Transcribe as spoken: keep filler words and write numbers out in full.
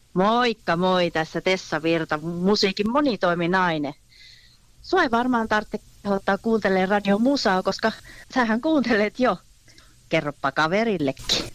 Moikka moi, tässä Tessa Virta, musiikin monitoiminainen. Sua ei varmaan tarvitse kehottaa kuuntelemaan Radio Musaa, koska sähän kuuntelet jo. Kerropa kaverillekin.